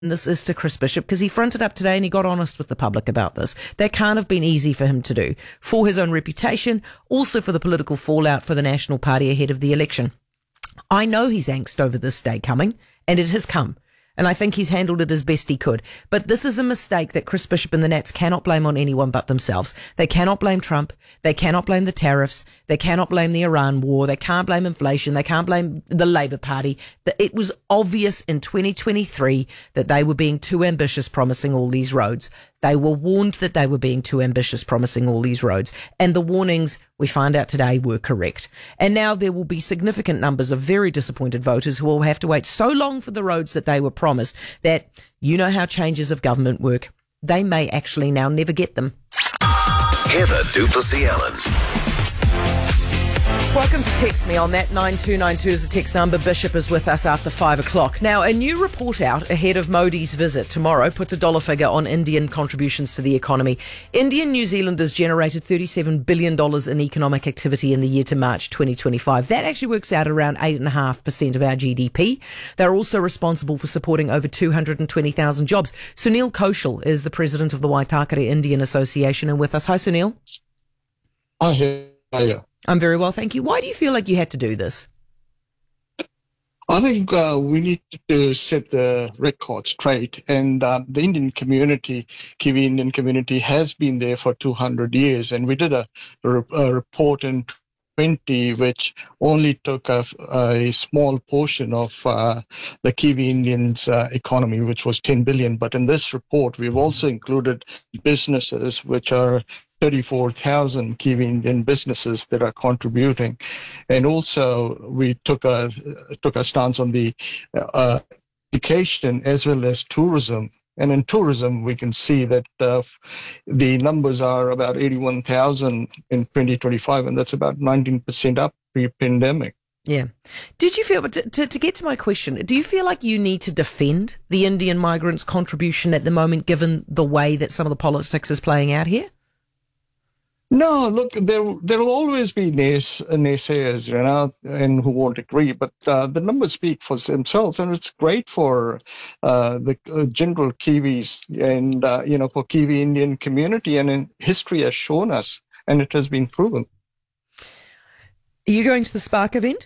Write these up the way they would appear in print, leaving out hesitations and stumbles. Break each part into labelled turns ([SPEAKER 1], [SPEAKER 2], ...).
[SPEAKER 1] this is to Chris Bishop, because he fronted up today and he got honest with the public about this. That can't have been easy for him to do, for his own reputation, also for the political fallout for the National Party ahead of the election. I know he's angst over this day coming, and it has come. And I think he's handled it as best he could. But this is a mistake that Chris Bishop and the Nats cannot blame on anyone but themselves. They cannot blame Trump. They cannot blame the tariffs. They cannot blame the Iran war. They can't blame inflation. They can't blame the Labour Party. It was obvious in 2023 that they were being too ambitious promising all these roads. They were warned that they were being too ambitious promising all these roads. And the warnings, we find out today, were correct. And now there will be significant numbers of very disappointed voters who will have to wait so long for the roads that they were promised that, you know how changes of government work, they may actually now never get them.
[SPEAKER 2] Heather du Plessis-Allen.
[SPEAKER 1] Welcome to Text Me on that. 9292 is the text number. Bishop is with us after 5 o'clock. Now, a new report out ahead of Modi's visit tomorrow puts a dollar figure on Indian contributions to the economy. Indian New Zealanders generated $37 billion in economic activity in the year to March 2025. That actually works out around 8.5% of our GDP. They're also responsible for supporting over 220,000 jobs. Sunil Kaushal is the president of the Waitakere Indian Association and with us. Hi, Sunil.
[SPEAKER 3] Hi, hiya.
[SPEAKER 1] I'm very well, thank you. Why do you feel like you had to do this?
[SPEAKER 3] I think we need to set the record straight. And the Indian community, Kiwi Indian community, has been there for 200 years. And we did a report in 2020, which only took a small portion of the Kiwi Indians' economy, which was 10 billion. But in this report, we've also included businesses, which are 34,000 Kiwi Indian businesses that are contributing. And also we took a stance on the education as well as tourism. And in tourism, we can see that the numbers are about 81,000 in 2025, and that's about 19% up pre-pandemic.
[SPEAKER 1] Yeah. Did you feel, to get to my question, do you feel like you need to defend the Indian migrants' contribution at the moment, given the way that some of the politics is playing out here?
[SPEAKER 3] No, look, there'll always be naysayers, and who won't agree. But the numbers speak for themselves, and it's great for the general Kiwis and for Kiwi Indian community. And history has shown us, and it has been proven.
[SPEAKER 1] Are you going to the Spark event?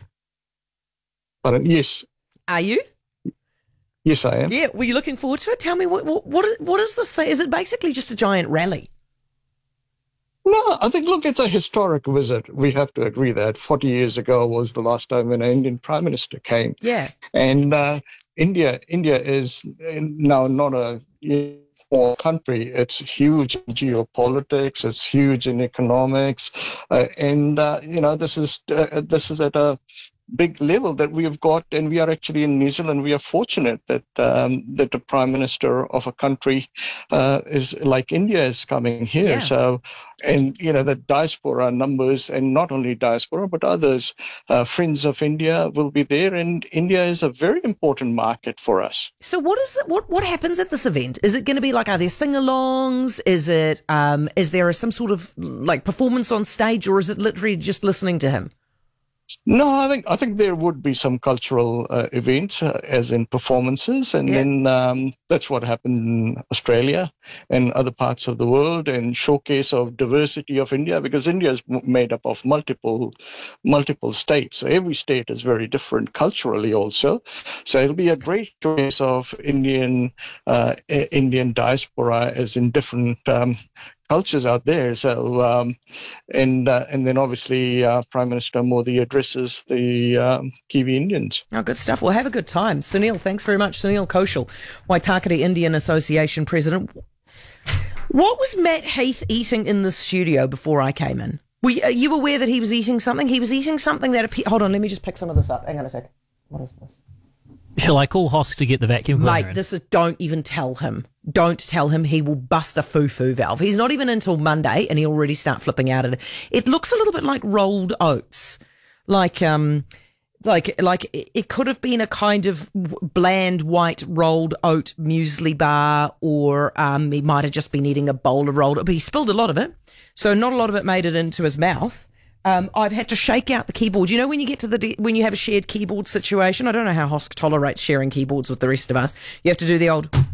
[SPEAKER 3] Yes.
[SPEAKER 1] Are you?
[SPEAKER 3] Yes, I am.
[SPEAKER 1] Yeah. Were you looking forward to it? Tell me what is this thing? Is it basically just a giant rally?
[SPEAKER 3] No, I think, look, it's a historic visit. We have to agree that 40 years ago was the last time an Indian prime minister came.
[SPEAKER 1] Yeah.
[SPEAKER 3] And India is now not a small country. It's huge in geopolitics. It's huge in economics. This is at a big level that we have got, and we are actually in New Zealand. We are fortunate that the prime minister of a country is like India is coming here.
[SPEAKER 1] Yeah.
[SPEAKER 3] So, and the diaspora numbers, and not only diaspora but others, friends of India will be there, and India is a very important market for us.
[SPEAKER 1] So what is it? What happens at this event? Is it going to be like, are there sing-alongs? Is there some sort of like performance on stage, or is it literally just listening to him?
[SPEAKER 3] No, I think there would be some cultural events, as in performances, and then that's what happened in Australia and other parts of the world, and showcase of diversity of India, because India is made up of multiple states. So every state is very different culturally also. So it'll be a great choice of Indian diaspora, as in different cultures out there. So, and then obviously Prime Minister Modi addresses the Kiwi Indians.
[SPEAKER 1] Oh, good stuff. Well, have a good time. Sunil, thanks very much. Sunil Kaushal, Waitakere Indian Association President. What was Matt Heath eating in the studio before I came in? Were you aware that he was eating something? He was eating something that hold on, let me just pick some of this up. Hang on a sec. What is this?
[SPEAKER 4] Shall I call Hosk to get the vacuum cleaner?
[SPEAKER 1] Mate, don't even tell him. Don't tell him. He will bust a foo-foo valve. He's not even until Monday and he'll already start flipping out at it. It looks a little bit like rolled oats. Like it could have been a kind of bland white rolled oat muesli bar, or he might have just been eating a bowl of rolled oat, but he spilled a lot of it. So not a lot of it made it into his mouth. I've had to shake out the keyboard. You know, when you get to when you have a shared keyboard situation, I don't know how Hosk tolerates sharing keyboards with the rest of us. You have to do the old